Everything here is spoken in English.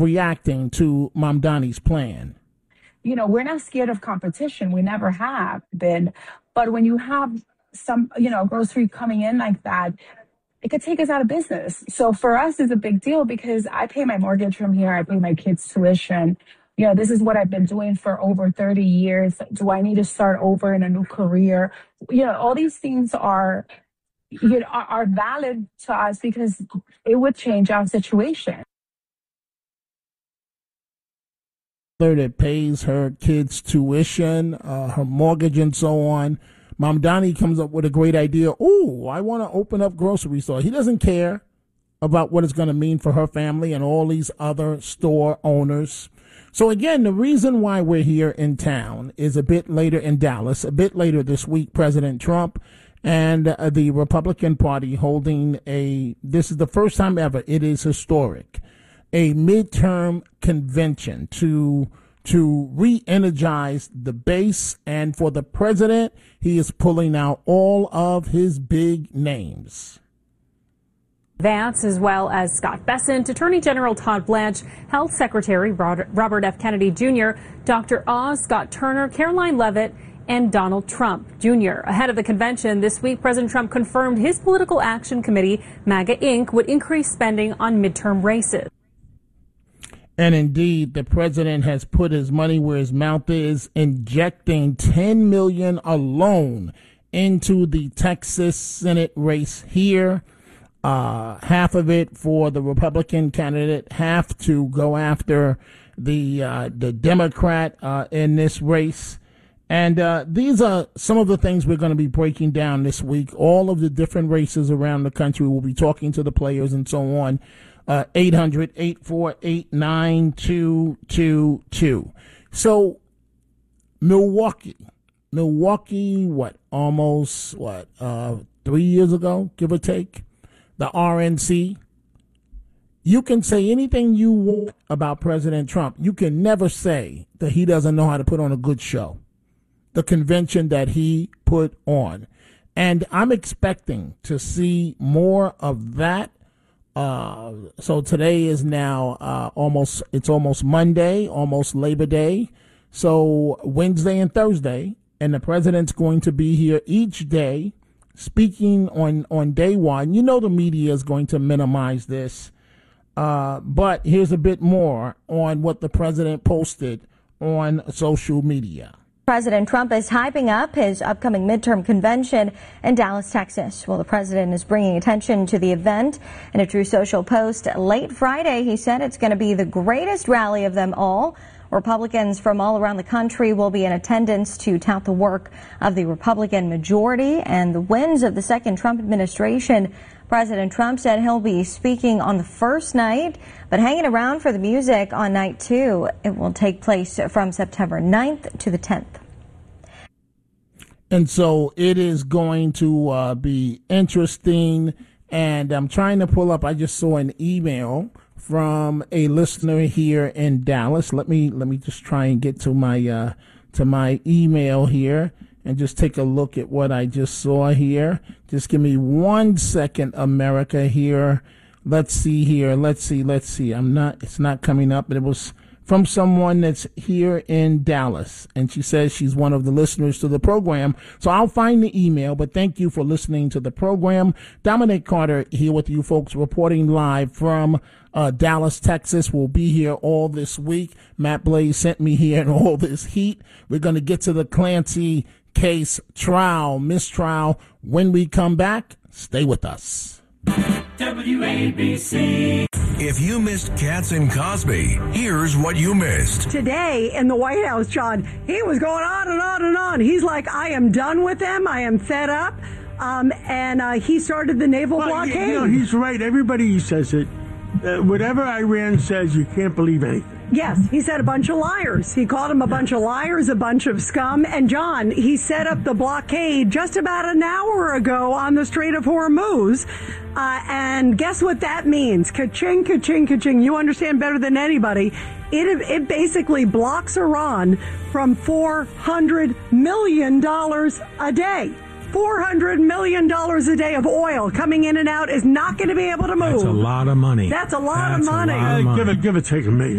reacting to Mamdani's plan? You know, we're not scared of competition. We never have been. But when you have some, grocery coming in like that, it could take us out of business. So for us, it's a big deal because I pay my mortgage from here. I pay my kids' tuition. This is what I've been doing for over 30 years. Do I need to start over in a new career? All these things are valid to us because it would change our situation. That pays her kids' tuition, her mortgage, and so on. Mamdani comes up with a great idea. Oh, I want to open up grocery store. He doesn't care about what it's going to mean for her family and all these other store owners. So again, the reason why we're here in town is a bit later in Dallas, a bit later this week, President Trump and the Republican Party holding this is the first time ever, it is historic, a midterm convention to re-energize the base. And for the president, he is pulling out all of his big names. Vance, as well as Scott Bessent, Attorney General Todd Blanche, Health Secretary Robert F. Kennedy Jr., Dr. Oz, Scott Turner, Caroline Leavitt, and Donald Trump Jr. Ahead of the convention this week, President Trump confirmed his political action committee, MAGA Inc., would increase spending on midterm races. And indeed, the president has put his money where his mouth is, injecting $10 million alone into the Texas Senate race here. Half of it for the Republican candidate, half to go after the Democrat in this race. And these are some of the things we're going to be breaking down this week. All of the different races around the country. We'll be talking to the players and so on. 800-848-9222. So Milwaukee, almost 3 years ago, give or take, the RNC. You can say anything you want about President Trump. You can never say that he doesn't know how to put on a good show. The convention that he put on. And I'm expecting to see more of that. So today is now almost Monday, almost Labor Day. So Wednesday and Thursday, and the president's going to be here each day speaking on day one. The media is going to minimize this. But here's a bit more on what the president posted on social media. President Trump is hyping up his upcoming midterm convention in Dallas, Texas. Well, the president is bringing attention to the event. In a True Social post late Friday, he said it's going to be the greatest rally of them all. Republicans from all around the country will be in attendance to tout the work of the Republican majority and the wins of the second Trump administration. President Trump said he'll be speaking on the first night, but hanging around for the music on night two. It will take place from September 9th to the 10th. And so it is going to be interesting. And I'm trying to pull up, I just saw an email from a listener here in Dallas. Let me just try and get to my email here and just take a look at what I just saw here. Just give me 1 second, America, here. Let's see here. Let's see. It's not coming up, but it was from someone that's here in Dallas, and she says she's one of the listeners to the program. So I'll find the email, but thank you for listening to the program. Dominic Carter here with you folks, reporting live from Dallas, Texas. Will be here all this week. Matt Blaze sent me here in all this heat. We're going to get to the Clancy case mistrial. When we come back, stay with us. WABC. If you missed Katz and Cosby, here's what you missed. Today in the White House, John, he was going on and on and on. He's like, I am done with them. I am fed up. And he started the naval blockade. He's right. Everybody says it. Whatever Iran says, you can't believe anything. Yes, he said a bunch of liars. He called them a bunch of liars, a bunch of scum. And John, he set up the blockade just about an hour ago on the Strait of Hormuz. And guess what that means? Ka-ching, ka-ching, ka-ching. You understand better than anybody. It basically blocks Iran from $400 million a day. $400 million a day of oil coming in and out is not going to be able to move. That's a lot of money. That's a lot of money. Give or take $1 million.